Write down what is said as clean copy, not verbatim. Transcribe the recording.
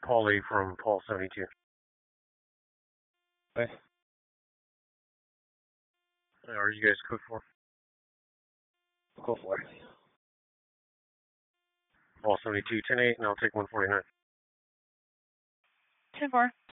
Paul A from Paul 72. Okay. Are you guys code for? Go for it. Paul 72, 10-8, and I'll take 149. 10-4.